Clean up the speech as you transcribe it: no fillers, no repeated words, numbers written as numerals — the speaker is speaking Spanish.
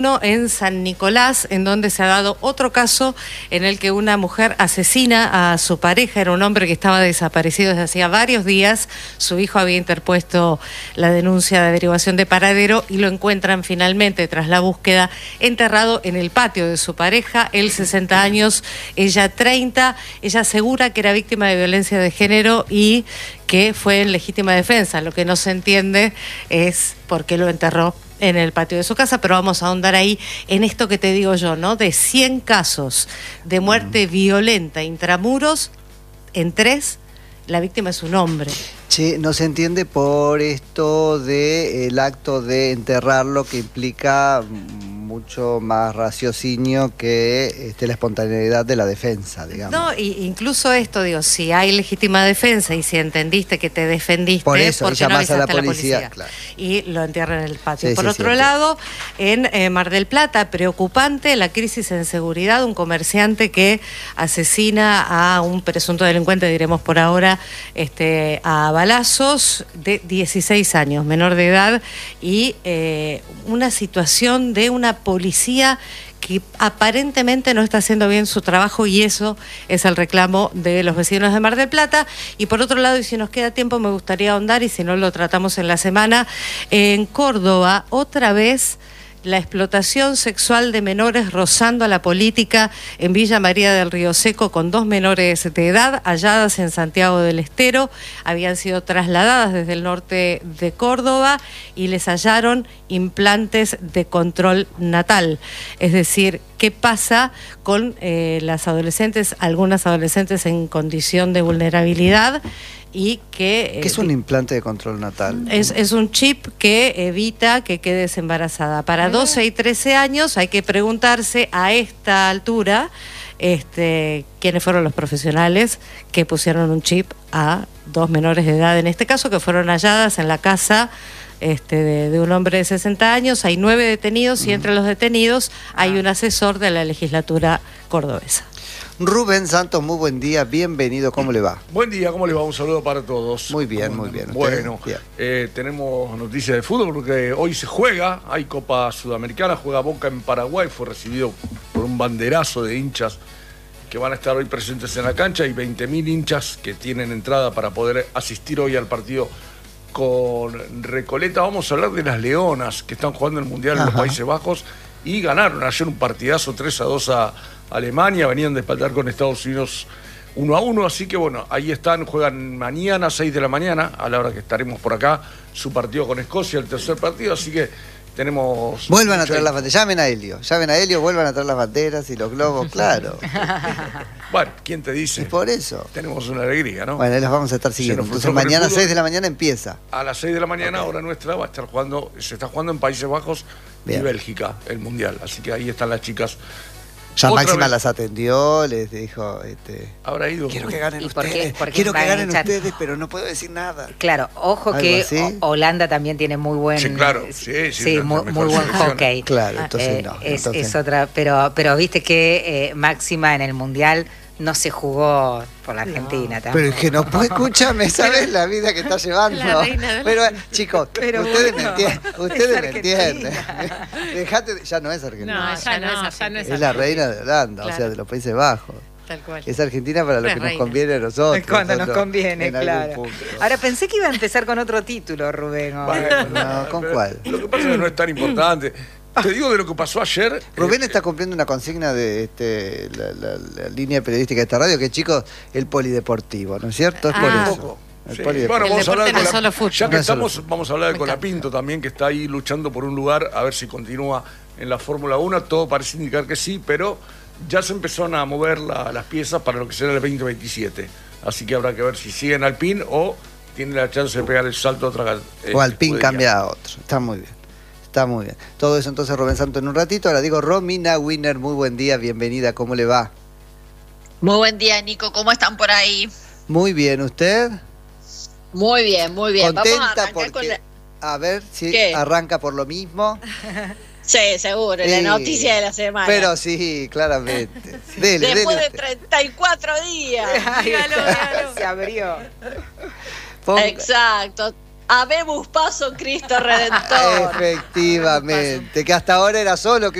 En San Nicolás, en donde se ha dado otro caso en el que una mujer asesina a su pareja. Era un hombre que estaba desaparecido desde hacía varios días. Su hijo había interpuesto la denuncia de averiguación de paradero y lo encuentran finalmente, tras la búsqueda, enterrado en el patio de su pareja. Él 60 años, ella 30. Ella asegura que era víctima de violencia de género y que fue en legítima defensa. Lo que no se entiende es por qué lo enterró en el patio de su casa, pero vamos a ahondar ahí en esto que te digo yo, ¿no? De 100 casos de muerte violenta intramuros, en 3 la víctima es un hombre. Che, no se entiende por esto del acto de enterrarlo, que implica mucho más raciocinio que la espontaneidad de la defensa, digamos. No, incluso esto, digo, si hay legítima defensa y si entendiste que te defendiste, por eso, ¿por qué no avisaste a la policía? Claro. Y lo entierran en el patio. Sí, por otro lado, en Mar del Plata, preocupante la crisis en seguridad, un comerciante que asesina a un presunto delincuente, diremos por ahora, a balazos, de 16 años, menor de edad, y una situación de una policía que aparentemente no está haciendo bien su trabajo, y eso es el reclamo de los vecinos de Mar del Plata. Y por otro lado, y si nos queda tiempo, me gustaría ahondar, y si no lo tratamos en la semana, en Córdoba, otra vez la explotación sexual de menores rozando a la política en Villa María del Río Seco, con 2 menores de edad halladas en Santiago del Estero. Habían sido trasladadas desde el norte de Córdoba y les hallaron implantes de control natal. Es decir, ¿qué pasa con las adolescentes, algunas adolescentes en condición de vulnerabilidad? Y que ¿qué es un implante de control natal? Es un chip que evita que quedes embarazada. Para 12 y 13 años hay que preguntarse a esta altura quiénes fueron los profesionales que pusieron un chip a 2 menores de edad, en este caso, que fueron halladas en la casa de un hombre de 60 años. Hay 9 detenidos y entre los detenidos hay un asesor de la legislatura cordobesa. Rubén Santos, muy buen día, bienvenido, ¿cómo le va? Buen día, ¿cómo le va? Un saludo para todos. Muy bien, muy bien. Bueno, bien. Tenemos noticias de fútbol porque hoy se juega, hay Copa Sudamericana, juega Boca en Paraguay, fue recibido por un banderazo de hinchas que van a estar hoy presentes en la cancha. Hay 20.000 hinchas que tienen entrada para poder asistir hoy al partido con Recoleta. Vamos a hablar de las Leonas, que están jugando el Mundial en los Países Bajos y ganaron ayer un partidazo 3-2 a Alemania. Venían de empatar con Estados Unidos 1-1, así que bueno, ahí están, juegan mañana a 6 de la mañana, a la hora que estaremos por acá, su partido con Escocia, el tercer partido, así que tenemos... Vuelvan a traer las banderas, llamen a Helio, vuelvan a traer las banderas y los globos, claro. Bueno, ¿quién te dice? Y por eso. Tenemos una alegría, ¿no? Bueno, ahí las vamos a estar siguiendo. Entonces mañana a 6 de la mañana empieza. A las 6 de la mañana, hora nuestra, se está jugando en Países Bajos y Bélgica, el Mundial, así que ahí están las chicas. Ya Máxima las atendió, les dijo, habrá ido. Quiero que ganen ustedes, quiero que ganen ustedes, pero no puedo decir nada. Claro, ojo que Holanda también tiene muy buen... Sí, claro, muy buen hockey. Claro, entonces no. Es otra, pero viste que Máxima en el Mundial no se jugó por la Argentina también. Pero es que no puede, escúchame, ¿sabes la vida que está llevando? Pero chicos, ustedes me entienden. Dejate, ya no es Argentina. No, ya no es Es la reina de Holanda, o sea, de los Países Bajos. Tal cual. Es Argentina para lo que nos conviene a nosotros. Cuando nos conviene, claro. Ahora pensé que iba a empezar con otro título, Rubén. Bueno, no, ¿con cuál? Lo que pasa es que no es tan importante. Te digo de lo que pasó ayer. Rubén está cumpliendo una consigna de la línea periodística de esta radio, que chicos, el polideportivo, ¿no es cierto? Es por eso. Sí. Bueno, vamos a hablar de ya que estamos, vamos a hablar de Colapinto también, que está ahí luchando por un lugar, a ver si continúa en la Fórmula 1. Todo parece indicar que sí, pero ya se empezaron a mover las piezas para lo que será el 2027. Así que habrá que ver si siguen Alpine o tiene la chance de pegar el salto a otra. O Alpine cambia a otro. Está muy bien. Está muy bien. Todo eso entonces Rubén Santos en un ratito. Ahora digo, Romina Winner, muy buen día, bienvenida, ¿cómo le va? Muy buen día, Nico, ¿cómo están por ahí? Muy bien, ¿usted? Muy bien, muy bien. Contenta vamos a arrancar porque, a ver si ¿Qué? Arranca por lo mismo. Sí, seguro, la noticia de la semana. Pero sí, claramente. Después de 34 días. Se abrió. Exacto. Habemos paso Cristo Redentor. Efectivamente, que hasta ahora era solo